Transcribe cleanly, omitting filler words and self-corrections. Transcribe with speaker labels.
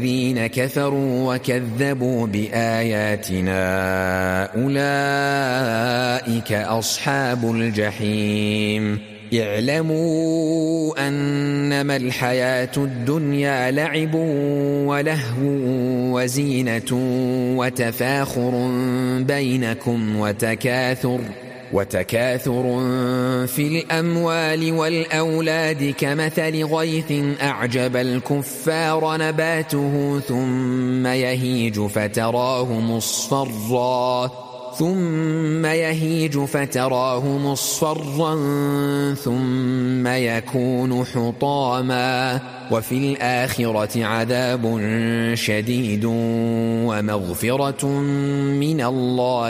Speaker 1: الذين كفروا وكذبوا بآياتنا أولئك أصحاب الجحيم اعلموا أنما الحياة الدنيا لعب ولهو وزينة وتفاخر بينكم وتكاثر في الأموال والأولاد كمثل غيث أعجب الكفار نباته ثم يهيج فتراه مصفرا ثم يكون حطاما وفي الآخرة عذاب شديد ومغفرة من الله